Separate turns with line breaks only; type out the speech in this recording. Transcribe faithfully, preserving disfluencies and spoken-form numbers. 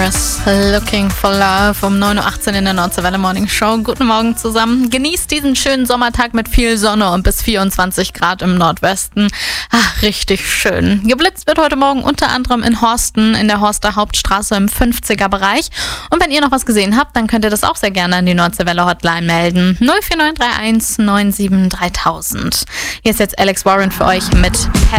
Looking for Love um neun Uhr achtzehn in der Nordseewelle Morning Show. Guten Morgen zusammen. Genießt diesen schönen Sommertag mit viel Sonne und bis vierundzwanzig Grad im Nordwesten. Ach, richtig schön. Geblitzt wird heute Morgen unter anderem in Horsten, in der Horster Hauptstraße im fünfziger Bereich. Und wenn ihr noch was gesehen habt, dann könnt ihr das auch sehr gerne an die Nordseewelle Hotline melden. null vier neun drei eins neun sieben drei tausend. Hier ist jetzt Alex Warren für euch mit